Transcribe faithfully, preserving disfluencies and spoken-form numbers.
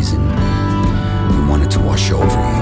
and you want it to wash over you.